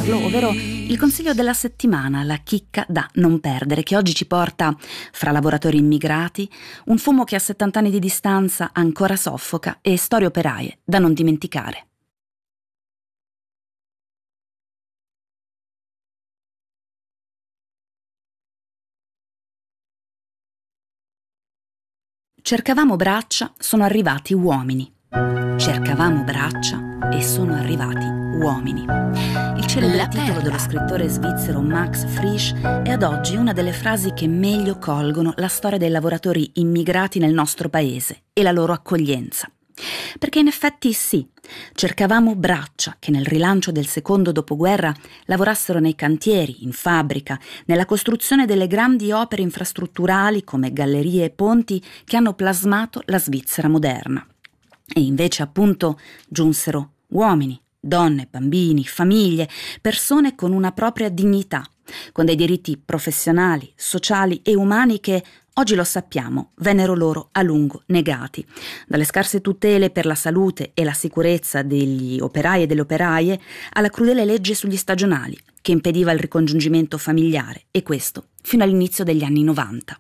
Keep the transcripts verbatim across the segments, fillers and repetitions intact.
ascoltarlo, ovvero il consiglio della settimana, la chicca da non perdere, che oggi ci porta, fra lavoratori immigrati, un fumo che a settanta anni di distanza ancora soffoca e storie operaie da non dimenticare. Cercavamo braccia, sono arrivati uomini. Cercavamo braccia e sono arrivati uomini. Il celebre titolo dello scrittore svizzero Max Frisch è ad oggi una delle frasi che meglio colgono la storia dei lavoratori immigrati nel nostro paese e la loro accoglienza. Perché in effetti sì, cercavamo braccia che nel rilancio del secondo dopoguerra lavorassero nei cantieri, in fabbrica, nella costruzione delle grandi opere infrastrutturali come gallerie e ponti che hanno plasmato la Svizzera moderna. E invece appunto giunsero uomini, donne, bambini, famiglie, persone con una propria dignità, con dei diritti professionali, sociali e umani che, oggi lo sappiamo, vennero loro a lungo negati, dalle scarse tutele per la salute e la sicurezza degli operai e delle operaie alla crudele legge sugli stagionali che impediva il ricongiungimento familiare, e questo fino all'inizio degli anni novanta.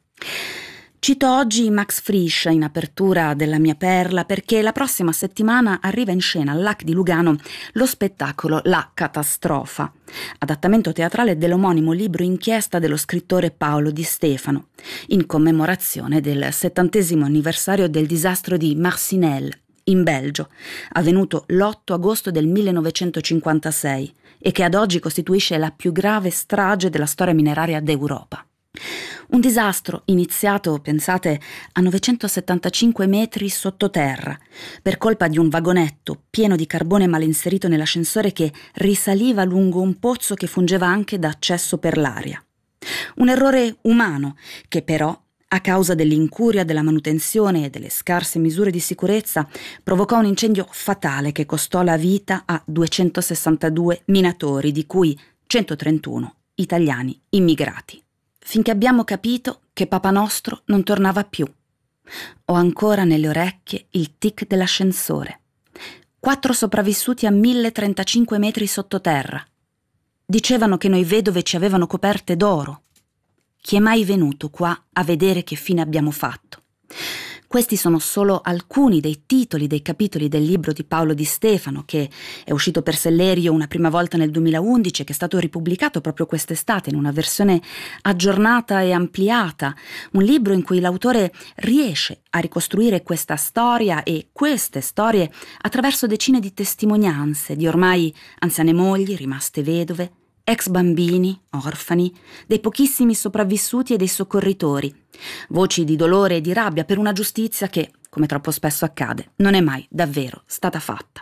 Cito oggi Max Frisch in apertura della mia perla perché la prossima settimana arriva in scena all'A C di Lugano lo spettacolo La Catastrofa, adattamento teatrale dell'omonimo libro inchiesta dello scrittore Paolo Di Stefano, in commemorazione del settantesimo anniversario del disastro di Marcinelle, in Belgio, avvenuto l'otto agosto del millenovecentocinquantasei e che ad oggi costituisce la più grave strage della storia mineraria d'Europa. Un disastro iniziato, pensate, a novecentosettantacinque metri sottoterra, per colpa di un vagonetto pieno di carbone mal inserito nell'ascensore che risaliva lungo un pozzo che fungeva anche da accesso per l'aria. Un errore umano che però, a causa dell'incuria della manutenzione e delle scarse misure di sicurezza, provocò un incendio fatale che costò la vita a duecentosessantadue minatori, di cui centotrentuno italiani immigrati. Finché abbiamo capito che Papa Nostro non tornava più. Ho ancora nelle orecchie il tic dell'ascensore. Quattro sopravvissuti a mille trentacinque metri sottoterra. Dicevano che noi vedove ci avevano coperte d'oro. Chi è mai venuto qua a vedere che fine abbiamo fatto? Questi sono solo alcuni dei titoli dei capitoli del libro di Paolo Di Stefano, che è uscito per Sellerio una prima volta nel duemilaundici e che è stato ripubblicato proprio quest'estate in una versione aggiornata e ampliata, un libro in cui l'autore riesce a ricostruire questa storia e queste storie attraverso decine di testimonianze di ormai anziane mogli rimaste vedove, ex bambini, orfani, dei pochissimi sopravvissuti e dei soccorritori, voci di dolore e di rabbia per una giustizia che, come troppo spesso accade, non è mai davvero stata fatta.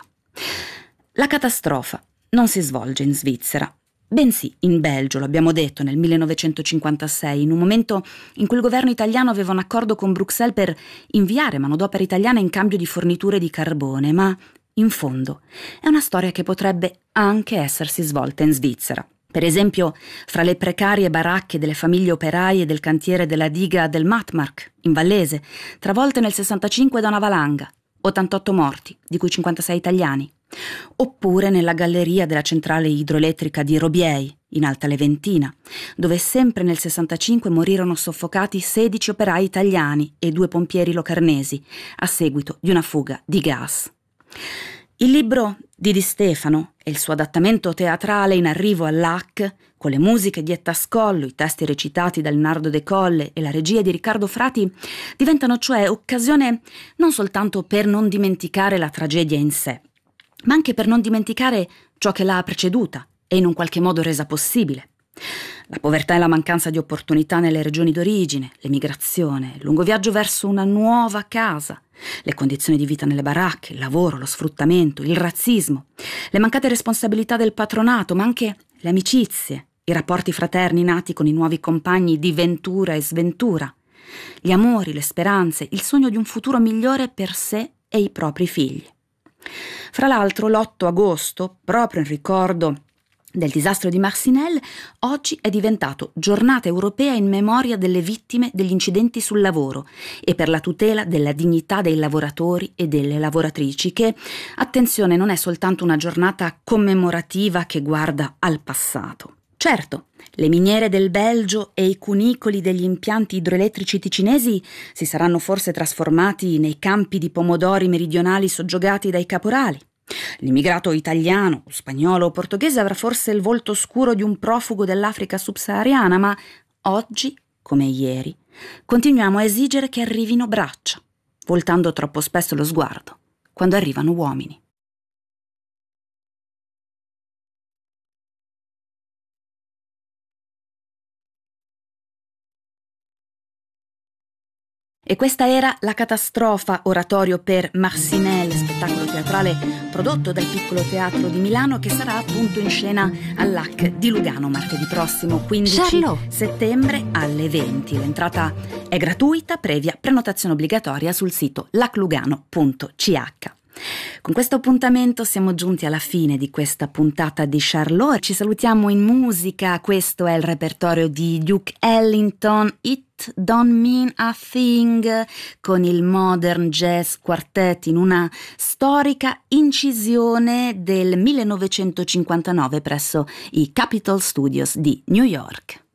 La catastrofa non si svolge in Svizzera, bensì in Belgio, l'abbiamo detto, nel millenovecentocinquantasei, in un momento in cui il governo italiano aveva un accordo con Bruxelles per inviare manodopera italiana in cambio di forniture di carbone, ma in fondo è una storia che potrebbe anche essersi svolta in Svizzera. Per esempio, fra le precarie baracche delle famiglie operaie del cantiere della diga del Matmark, in Vallese, travolte nel sessantacinque da una valanga, ottantotto morti, di cui cinquantasei italiani. Oppure nella galleria della centrale idroelettrica di Robiei, in Alta Leventina, dove sempre nel sessantacinque morirono soffocati sedici operai italiani e due pompieri locarnesi, a seguito di una fuga di gas. Il libro di Di Stefano e il suo adattamento teatrale in arrivo all'A C, con le musiche di Etta Scollo, i testi recitati da Leonardo De Colle e la regia di Riccardo Frati, diventano cioè occasione non soltanto per non dimenticare la tragedia in sé, ma anche per non dimenticare ciò che l'ha preceduta e in un qualche modo resa possibile. La povertà e la mancanza di opportunità nelle regioni d'origine, l'emigrazione, il lungo viaggio verso una nuova casa, le condizioni di vita nelle baracche, il lavoro, lo sfruttamento, il razzismo, le mancate responsabilità del patronato, ma anche le amicizie, i rapporti fraterni nati con i nuovi compagni di ventura e sventura, gli amori, le speranze, il sogno di un futuro migliore per sé e i propri figli. Fra l'altro, l'otto agosto, proprio in ricordo del disastro di Marcinelle, oggi è diventato giornata europea in memoria delle vittime degli incidenti sul lavoro e per la tutela della dignità dei lavoratori e delle lavoratrici, che, attenzione, non è soltanto una giornata commemorativa che guarda al passato. Certo, le miniere del Belgio e i cunicoli degli impianti idroelettrici ticinesi si saranno forse trasformati nei campi di pomodori meridionali soggiogati dai caporali. L'immigrato italiano, spagnolo o portoghese avrà forse il volto scuro di un profugo dell'Africa subsahariana, ma oggi, come ieri, continuiamo a esigere che arrivino braccia, voltando troppo spesso lo sguardo quando arrivano uomini. E questa era La catastrofa, oratorio per Marcinelle, spettacolo teatrale prodotto dal Piccolo Teatro di Milano, che sarà appunto in scena all'A C di Lugano martedì prossimo quindici Charlotte. settembre alle venti. L'entrata è gratuita, previa prenotazione obbligatoria sul sito laclugano punto c h. Con questo appuntamento siamo giunti alla fine di questa puntata di Charlotte. Ci salutiamo in musica. Questo è il repertorio di Duke Ellington, It Don't Mean a Thing, con il Modern Jazz Quartet in una storica incisione del millenovecentocinquantanove presso i Capitol Studios di New York.